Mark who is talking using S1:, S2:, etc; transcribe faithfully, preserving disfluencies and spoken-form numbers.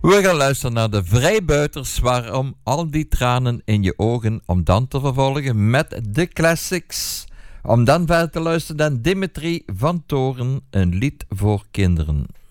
S1: We gaan luisteren naar de Vrijbuiters. Waarom al die tranen in je ogen? Om dan te vervolgen met de classics. Om dan verder te luisteren naar Dimitri van Toren, een lied voor kinderen.